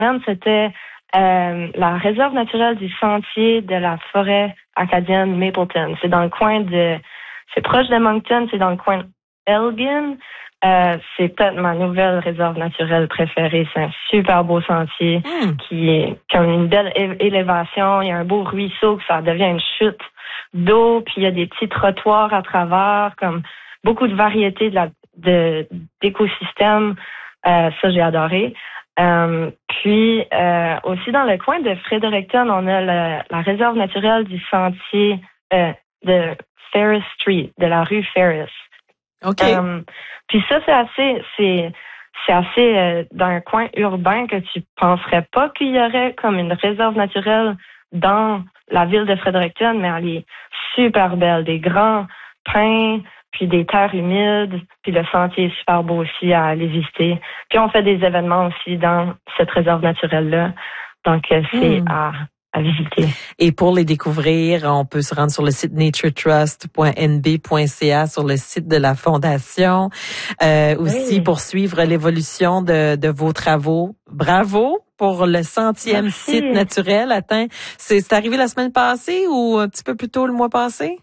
c'était la réserve naturelle du sentier de la forêt acadienne Mapleton. C'est dans le coin c'est proche de Moncton, c'est dans le coin d'Elgin. C'est peut-être ma nouvelle réserve naturelle préférée. C'est un super beau sentier qui a une belle élévation. Il y a un beau ruisseau, que ça devient une chute d'eau, puis il y a des petits trottoirs à travers, comme beaucoup de variétés d'écosystèmes. Ça, j'ai adoré. Puis aussi dans le coin de Fredericton, on a la réserve naturelle du sentier de Ferris Street, de la rue Ferris. OK. Puis ça, c'est assez dans un coin urbain que tu penserais pas qu'il y aurait comme une réserve naturelle dans la ville de Fredericton, mais elle est super belle, des grands pins, puis des terres humides, puis le sentier est super beau aussi à aller visiter. Puis on fait des événements aussi dans cette réserve naturelle-là, donc c'est à visiter. Et pour les découvrir, on peut se rendre sur le site naturetrust.nb.ca, sur le site de la Fondation. Aussi pour suivre l'évolution de vos travaux. Bravo pour le 100e site naturel atteint. C'est arrivé la semaine passée ou un petit peu plus tôt le mois passé?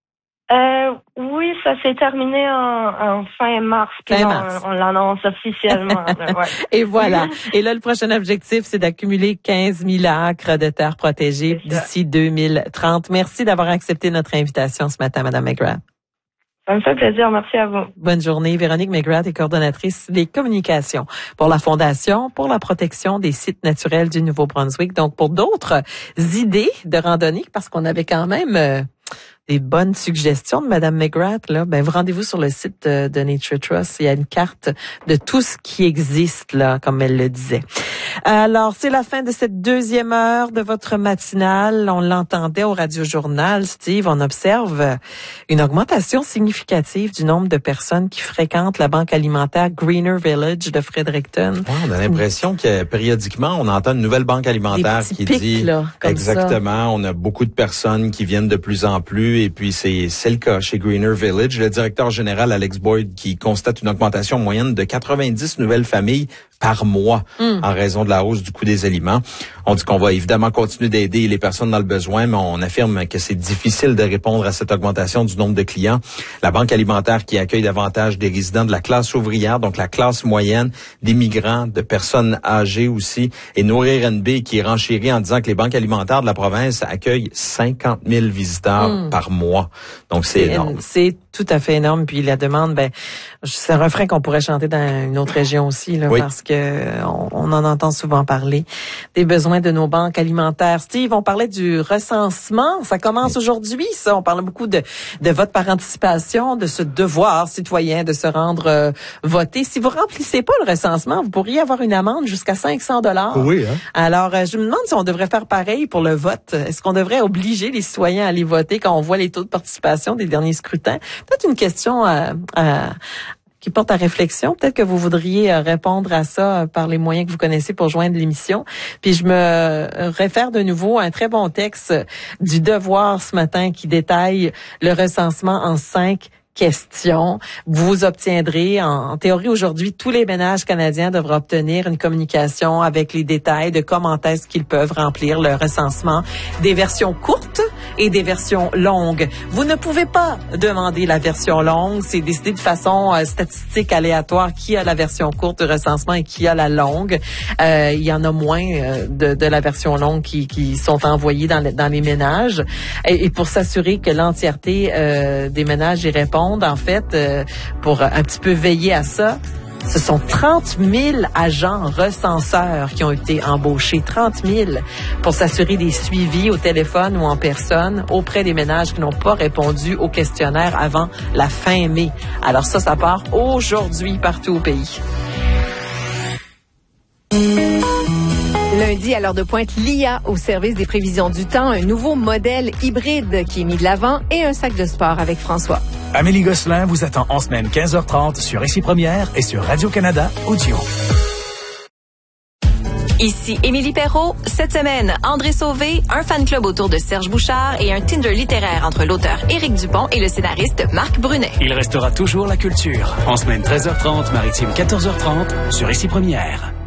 Oui, ça s'est terminé en fin mars. Puis on l'annonce officiellement. Ouais. Et voilà. Et là, le prochain objectif, c'est d'accumuler 15 000 acres de terres protégées d'ici 2030. Merci d'avoir accepté notre invitation ce matin, Madame McGrath. Ça me fait plaisir. Merci à vous. Bonne journée. Véronique McGrath est coordonnatrice des communications pour la Fondation pour la protection des sites naturels du Nouveau-Brunswick. Donc, pour d'autres idées de randonnée, parce qu'on avait quand même des bonnes suggestions de Madame McGrath, là, vous rendez-vous sur le site de Nature Trust. Il y a une carte de tout ce qui existe, là, comme elle le disait. Alors, c'est la fin de cette deuxième heure de votre matinale. On l'entendait au radiojournal, Steve. On observe une augmentation significative du nombre de personnes qui fréquentent la banque alimentaire Greener Village de Fredericton. Ouais, on a l'impression que périodiquement, on entend une nouvelle banque alimentaire qui dit là, exactement. Ça. On a beaucoup de personnes qui viennent de plus en plus, et puis c'est le cas chez Greener Village. Le directeur général Alex Boyd qui constate une augmentation moyenne de 90 nouvelles familles par mois en raison de la hausse du coût des aliments. On dit qu'on va évidemment continuer d'aider les personnes dans le besoin, mais on affirme que c'est difficile de répondre à cette augmentation du nombre de clients. La banque alimentaire qui accueille davantage des résidents de la classe ouvrière, donc la classe moyenne, des migrants, de personnes âgées aussi, et Nourrir NB qui renchérit en disant que les banques alimentaires de la province accueillent 50 000 visiteurs par mois. Donc c'est énorme. C'est tout à fait énorme. Puis la demande, c'est un refrain qu'on pourrait chanter dans une autre région aussi, là, parce que on en entend souvent parler des besoins de nos banques alimentaires. Steve, on parlait du recensement. Ça commence aujourd'hui, ça. On parle beaucoup de vote par anticipation, de ce devoir citoyen de se rendre voter. Si vous remplissez pas le recensement, vous pourriez avoir une amende jusqu'à 500 $. Oui, hein? Alors, je me demande si on devrait faire pareil pour le vote. Est-ce qu'on devrait obliger les citoyens à aller voter quand on voit les taux de participation des derniers scrutins? Peut-être une question qui porte à réflexion. Peut-être que vous voudriez répondre à ça par les moyens que vous connaissez pour joindre l'émission. Puis je me réfère de nouveau à un très bon texte du Devoir ce matin qui détaille le recensement en 5 questions. Vous obtiendrez, en théorie aujourd'hui, tous les ménages canadiens devraient obtenir une communication avec les détails de comment est-ce qu'ils peuvent remplir le recensement, des versions courtes et des versions longues. Vous ne pouvez pas demander la version longue. C'est décidé de façon statistique aléatoire qui a la version courte du recensement et qui a la longue. Il y en a moins de la version longue qui sont envoyées dans les ménages. Et pour s'assurer que l'entièreté des ménages y répondent, en fait, pour un petit peu veiller à ça, ce sont 30 000 agents recenseurs qui ont été embauchés, 30 000, pour s'assurer des suivis au téléphone ou en personne auprès des ménages qui n'ont pas répondu au questionnaire avant la fin mai. Alors ça part aujourd'hui partout au pays. Lundi, à l'heure de pointe, l'IA au service des prévisions du temps, un nouveau modèle hybride qui est mis de l'avant et un sac de sport avec François. Amélie Gosselin vous attend en semaine 15h30 sur Ici Première et sur Radio-Canada Audio. Ici Émilie Perrault. Cette semaine, André Sauvé, un fan club autour de Serge Bouchard et un Tinder littéraire entre l'auteur Éric Dupont et le scénariste Marc Brunet. Il restera toujours la culture. En semaine 13h30, maritime 14h30 sur Ici Première.